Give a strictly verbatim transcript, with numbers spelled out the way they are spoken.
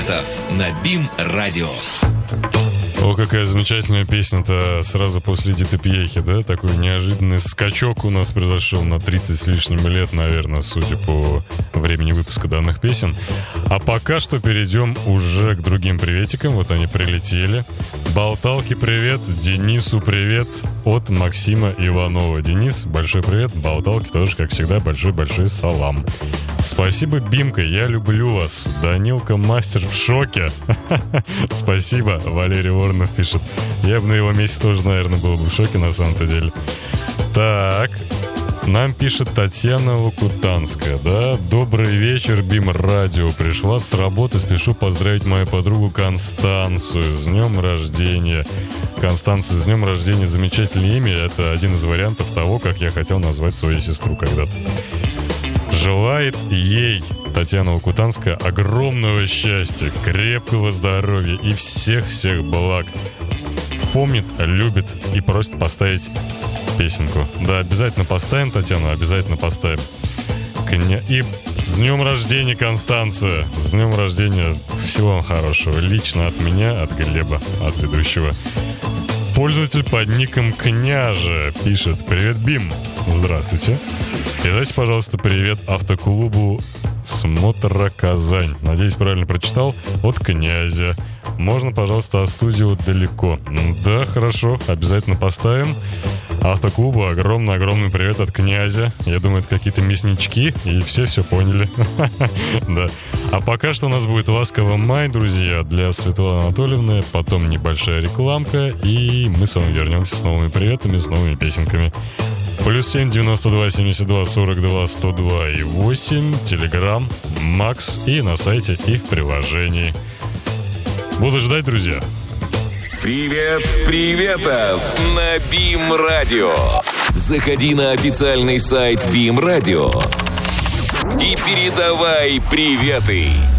Приветов на БИМ-радио. О, какая замечательная песня-то сразу после Эдиты Пьехи, да? Такой неожиданный скачок у нас произошел на тридцать с лишним лет, наверное, судя по времени выпуска данных песен. А пока что перейдем уже к другим приветикам. Вот они прилетели. Болталке привет, Денису привет от Максима Иванова. Денис, большой привет. Болталке тоже, как всегда, большой-большой салам. Спасибо, Бимка, я люблю вас. Данилка мастер в шоке. Спасибо, Валерий Воронов пишет. Я бы на его месте тоже, наверное, был бы в шоке на самом-то деле. Так, нам пишет Татьяна Локутанская, да? Добрый вечер, БИМ-радио. Пришла с работы, спешу поздравить мою подругу Констанцию с днем рождения. Констанция, с днем рождения, замечательное имя. Это один из вариантов того, как я хотел назвать свою сестру когда-то. Желает ей, Татьяна Локутанская, огромного счастья, крепкого здоровья и всех-всех благ. Помнит, любит и просит поставить песенку. Да, обязательно поставим, Татьяна, обязательно поставим. И с днем рождения, Констанция. С днем рождения. Всего вам хорошего. Лично от меня, от Глеба, от ведущего. Пользователь под ником Княже пишет: привет, БИМ. Здравствуйте. Передайте, пожалуйста, привет автоклубу Смотра Казань. Надеюсь, правильно прочитал. От Князя. Можно, пожалуйста, а студию далеко. Да, хорошо, обязательно поставим. Автоклубу огромный-огромный привет от Князя. Я думаю, это какие-то мяснички, и все все поняли. Да. А пока что у нас будет «Ласковый май», друзья, для Светланы Анатольевны. Потом небольшая рекламка, и мы с вами вернемся с новыми приветами, с новыми песенками. Плюс семь девяносто два семьдесят два сорок два сто два и восемь. Телеграм, Макс и на сайте и в приложении. Буду ждать, друзья. Привет, приветов на БИМ-радио. Заходи на официальный сайт БИМ-радио и передавай приветы.